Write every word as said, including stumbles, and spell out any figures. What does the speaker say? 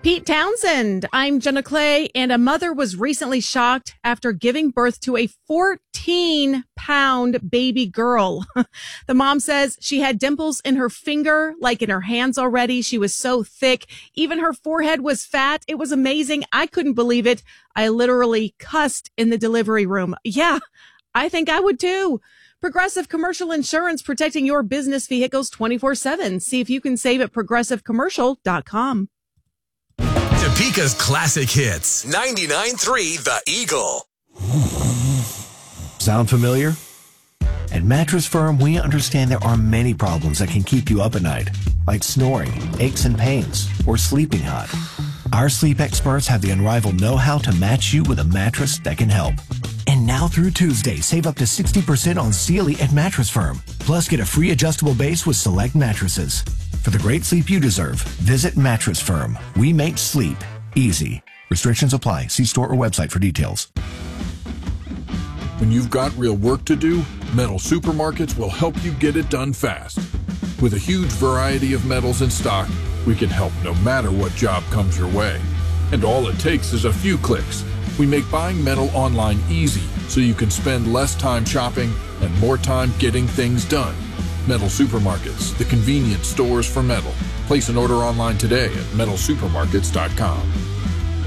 Pete Townsend. I'm Jenna Clay, and a mother was recently shocked after giving birth to a fourteen pound baby girl. The mom says she had dimples in her finger, like in her hands already. She was so thick. Even her forehead was fat. It was amazing. I couldn't believe it. I literally cussed in the delivery room. Yeah, I think I would too. Progressive Commercial Insurance, protecting your business vehicles twenty-four seven. See if you can save at progressive commercial dot com. Topeka's classic hits. ninety-nine point three The Eagle. Sound familiar? At Mattress Firm, we understand there are many problems that can keep you up at night, like snoring, aches and pains, or sleeping hot. Our sleep experts have the unrivaled know-how to match you with a mattress that can help. And now through Tuesday, save up to sixty percent on Sealy at Mattress Firm. Plus, get a free adjustable base with select mattresses. For the great sleep you deserve, visit Mattress Firm. We make sleep easy. Restrictions apply. See store or website for details. When you've got real work to do, Metal Supermarkets will help you get it done fast. With a huge variety of metals in stock, we can help no matter what job comes your way. And all it takes is a few clicks. We make buying metal online easy so you can spend less time shopping and more time getting things done. Metal Supermarkets, the convenient stores for metal. Place an order online today at metal supermarkets dot com.